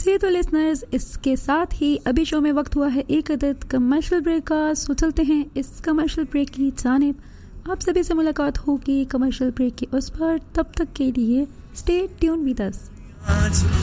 जी तो लिसनर्स, इसके साथ ही अभी शो में वक्त हुआ है एक अदद कमर्शियल ब्रेक का। सो चलते हैं इस कमर्शियल ब्रेक की जानिब। आप सभी से मुलाकात होगी कमर्शियल ब्रेक के उस पर। तब तक के लिए स्टे ट्यून विद अस।